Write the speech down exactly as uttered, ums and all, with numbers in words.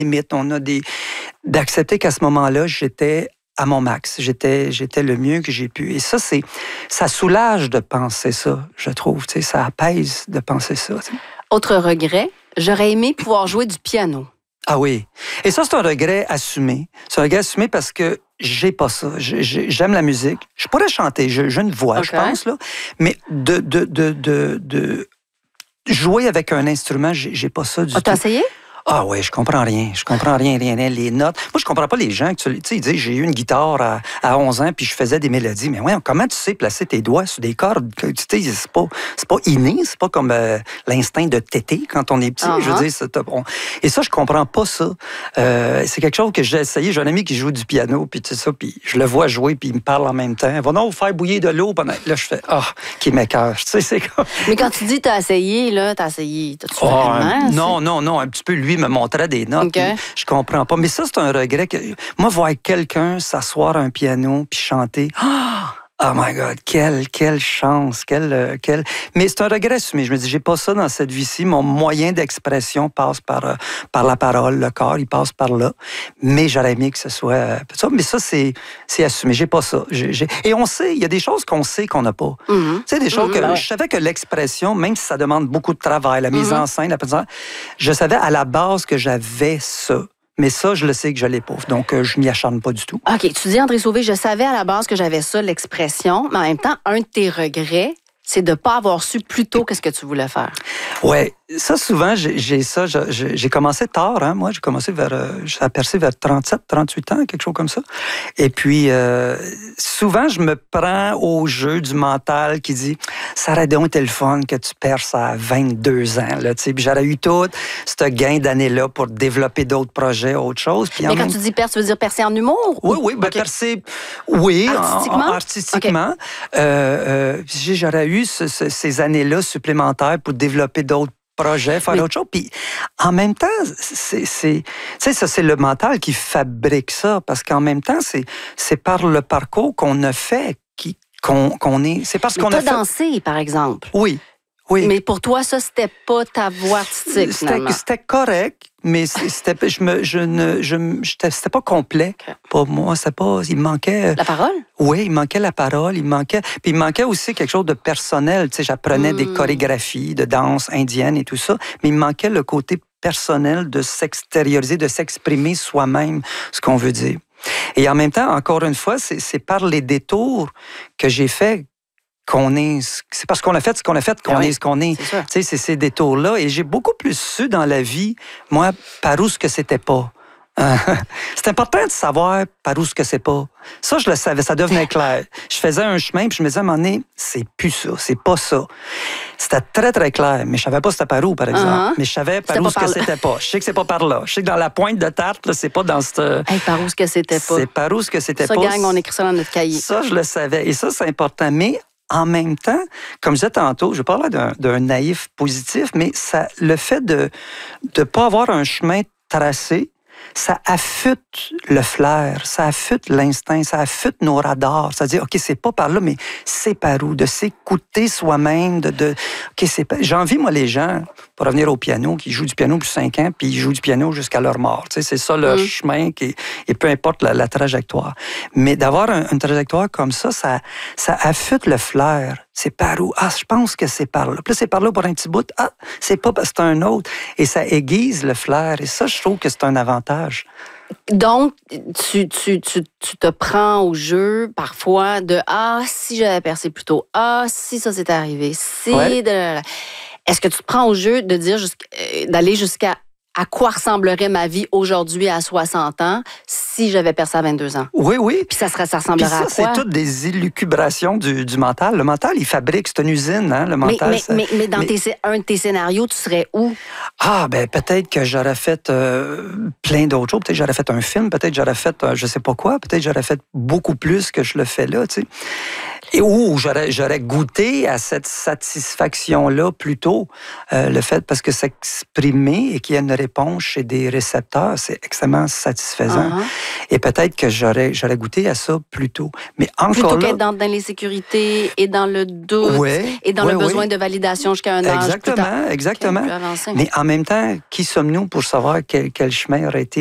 limites, on a des... d'accepter qu'à ce moment-là, j'étais à mon max. J'étais, j'étais le mieux que j'ai pu. Et ça, c'est, ça soulage de penser ça, je trouve. Tu sais, ça apaise de penser ça. Tu sais. Autre regret, j'aurais aimé pouvoir jouer du piano. Ah oui. Et ça, c'est un regret assumé. C'est un regret assumé parce que j'ai pas ça. J'ai, j'aime la musique. Je pourrais chanter. J'ai, j'ai une voix, okay. je pense, là. Mais de, de, de, de, de jouer avec un instrument, j'ai, j'ai pas ça du ah, tout. T'as essayé? Ah oui, je comprends rien. Je comprends rien, rien, rien. Les notes. Moi, je comprends pas les gens. Tu sais, ils disent, j'ai eu une guitare à, à onze ans, puis je faisais des mélodies. Mais ouais, comment tu sais placer tes doigts sur des cordes? Tu sais, c'est pas, c'est pas inné, c'est pas comme euh, l'instinct de téter quand on est petit. Uh-huh. Je veux dire, c'est, on... Et ça, je comprends pas ça. Euh, c'est quelque chose que j'ai essayé. J'ai un ami qui joue du piano, puis tu sais ça, puis je le vois jouer, puis il me parle en même temps. Va donc faire bouillir de l'eau pendant. Là, je fais, ah, oh, qui m'écoeure. Tu sais, c'est comme. Mais quand tu dis t'as essayé, là, t'as essayé. T'as-tu oh, vraiment? Non, non, non. Un petit peu, lui me montrait des notes. Okay. Je comprends pas. Mais ça, c'est un regret. Que... Moi, voir quelqu'un s'asseoir à un piano puis chanter... Oh my God, quelle, quelle chance, quelle, quelle... Mais c'est un regret assumé. Je me dis, j'ai pas ça dans cette vie-ci. Mon moyen d'expression passe par, euh, par la parole, le corps, il passe par là. Mais j'aurais aimé que ce soit euh, ça. Mais ça, c'est, c'est assumé. J'ai pas ça. J'ai, j'ai... Et on sait, il y a des choses qu'on sait qu'on n'a pas. Mm-hmm. Tu sais, des choses mm-hmm, que... Ouais. Je savais que l'expression, même si ça demande beaucoup de travail, la mise mm-hmm. en scène, la présence, je savais à la base que j'avais ça. Mais ça, je le sais que je l'ai pas. Donc, euh, je m'y acharne pas du tout. OK. Tu dis, André Sauvé, je savais à la base que j'avais ça, l'expression, mais en même temps, un de tes regrets, c'est de ne pas avoir su plus tôt qu'est-ce que tu voulais faire. Oui. Ça, souvent, j'ai, j'ai ça. J'ai, j'ai commencé tard, hein. Moi, j'ai commencé vers... Euh, j'ai aperçu vers trente-sept, trente-huit ans, quelque chose comme ça. Et puis, euh, souvent, je me prends au jeu du mental qui dit « Ça aurait donc été le fun que tu perces à vingt-deux ans. » Là, puis j'aurais eu tout ce gain d'années-là pour développer d'autres projets, autre chose. Puis mais quand même... tu dis percer, tu veux dire percer en humour? Oui, oui. Ben, okay. Percer... Oui, artistiquement. En, en, artistiquement. Okay. Euh, euh, j'aurais eu ce, ce, ces années-là supplémentaires pour développer d'autres projet, faire mais... autre chose. Puis en même temps, c'est, c'est, tu sais, ça, c'est le mental qui fabrique ça, parce qu'en même temps, c'est, c'est par le parcours qu'on a fait qui, qu'on, qu'on est. C'est parce mais qu'on t'as a fait. dansé, par exemple. Oui. Oui. Mais pour toi, ça, c'était pas ta voix artistique, c'était, c'était correct, mais c'était, je me, je ne, je, c'était pas complet okay. pour moi. C'était pas, il manquait... La parole? Oui, il manquait la parole, il manquait... Puis il manquait aussi quelque chose de personnel. Tu sais, j'apprenais mm. des chorégraphies de danse indienne et tout ça, mais il manquait le côté personnel de s'extérioriser, de s'exprimer soi-même ce qu'on veut dire. Et en même temps, encore une fois, c'est, c'est par les détours que j'ai fait qu'on est, c'est parce qu'on a fait ce qu'on a fait qu'on oui, est ce qu'on est. C'est, tu sais, c'est ces détours-là. Et j'ai beaucoup plus su dans la vie, moi, par où ce que c'était pas. C'est important de savoir par où ce que c'est pas. Ça, je le savais, ça devenait clair. Je faisais un chemin, puis je me disais à un moment donné, c'est plus ça, c'est pas ça. C'était très, très clair, mais je savais pas c'était par où, par exemple. Uh-huh. Mais je savais par c'était où ce que c'était pas. Je sais que c'est pas par là. Je sais que dans la pointe de tarte, là, c'est pas dans cette... Hey, par où ce que c'était pas. C'est par où ce que c'était ça, pas. Ça, gang, on écrit ça dans notre cahier. Ça, je le savais. Et ça, c'est important. Mais en même temps, comme je disais tantôt, je parlais d'un, d'un naïf positif, mais ça, le fait de ne pas avoir un chemin tracé, ça affûte le flair, ça affûte l'instinct, ça affûte nos radars. C'est-à-dire, OK, c'est pas par là, mais c'est par où? De s'écouter soi-même, de... de OK, c'est pas... J'envie, moi, les gens, pour revenir au piano, qui jouent du piano depuis cinq ans, puis ils jouent du piano jusqu'à leur mort. Tu sais, c'est ça leur mmh. chemin, qui... et peu importe la, la trajectoire. Mais d'avoir un, une trajectoire comme ça, ça, ça affûte le flair. C'est par où? Ah, je pense que c'est par là. Puis là, c'est par là pour un petit bout. Ah, c'est pas, c'est un autre. Et ça aiguise le flair. Et ça, je trouve que c'est un avantage. Donc, tu, tu, tu, tu te prends au jeu parfois de « Ah, si j'avais percé plus tôt. Ah, si ça s'était arrivé. Si... Ouais. » Est-ce que tu te prends au jeu de dire jusqu'... d'aller jusqu'à à quoi ressemblerait ma vie aujourd'hui à soixante ans si j'avais percé à vingt-deux ans? Oui, oui. Puis ça, serait, ça ressemblerait ça, à quoi? C'est toutes des élucubrations du, du mental. Le mental, il fabrique, c'est une usine, hein, le mental. Mais, ça... mais, mais dans mais... Tes, un de tes scénarios, tu serais où? Ah, ben peut-être que j'aurais fait euh, plein d'autres choses. Peut-être que j'aurais fait un film, peut-être que j'aurais fait euh, je sais pas quoi, peut-être que j'aurais fait beaucoup plus que je le fais là, tu sais. Et où j'aurais, j'aurais goûté à cette satisfaction-là plus tôt. Euh, le fait, parce que s'exprimer et qu'il y ait une réponse chez des récepteurs, c'est extrêmement satisfaisant. Uh-huh. Et peut-être que j'aurais, j'aurais goûté à ça plus tôt. Mais encore Plutôt là... qu'être dans, dans l'insécurité et dans le doute ouais, et dans ouais, le besoin ouais. de validation jusqu'à un âge exactement, plus tard. Exactement, okay, Mais en même temps, qui sommes-nous pour savoir quel, quel chemin aurait été